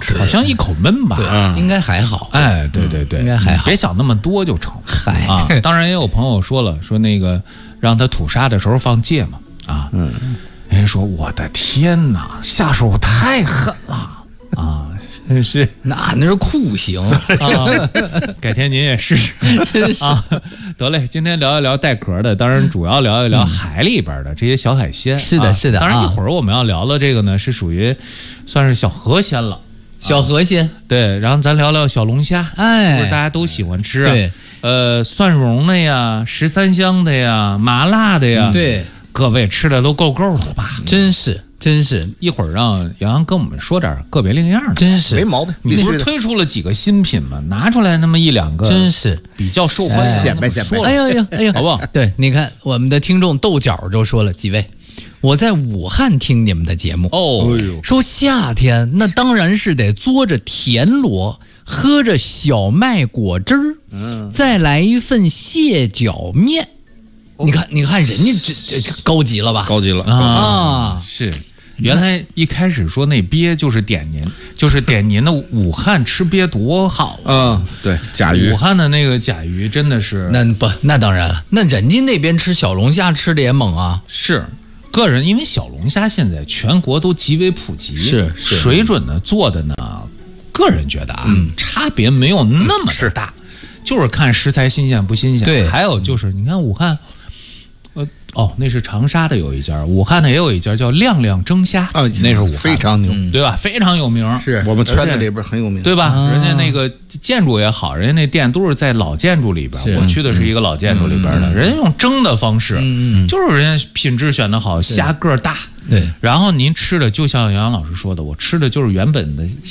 吃， 好像一口闷吧？ 对，应该还好。 哎，对对对， 应该还好， 别想那么多就成。 嗨啊，当然也有朋友说了，说那个让他吐沙的时候放芥末啊，人家说我的天哪，下手太狠了啊！是那是酷刑啊，改天您也试试， 真是啊。得嘞，今天聊一聊带壳的，当然主要聊一聊海里边的这些小海鲜。 是的，是的。 当然一会儿我们要聊的这个呢，是属于算是小河鲜了， 小河鲜。 对，然后咱聊聊小龙虾， 哎， 不是大家都喜欢吃啊？ 对， 蒜蓉的呀，13香的呀，麻辣的呀， 对， 各位吃的都够够的吧？ 真是。 一会儿让杨洋跟我们说点个别另样的， 真是没毛病。 你不是推出了几个新品吗？拿出来那么一两个， 真是比较受欢迎， 显摆显摆。 哎呀， 好不好？ 对，你看我们的听众豆角就说了，几位，我在武汉听你们的节目说夏天那当然是得嘬着田螺，喝着小麦果汁儿，再来一份蟹脚面。你看人家这高级了吧？ 高级了啊！ 是，原来一开始说那鳖就是点您的武汉吃鳖多好啊！对，甲鱼， 武汉的那个甲鱼真的是那当然了，那人家那边吃小龙虾吃的也猛啊。 是，个人因为小龙虾现在全国都极为普及， 是水准呢做的呢，个人觉得差别没有那么的大，就是看食材新鲜不新鲜。 对， 还有就是你看武汉。那是长沙的有一家，武汉的也有一家叫亮亮蒸虾啊， 那是武汉非常牛， 对吧？非常有名， 是我们圈子里边很有名， 对吧？人家那个建筑也好，人家那店都是在老建筑里边，我去的是一个老建筑里边的，人家用蒸的方式，就是人家品质选得好，虾个大， 对， 然后您吃的就像杨洋老师说的，我吃的就是原本的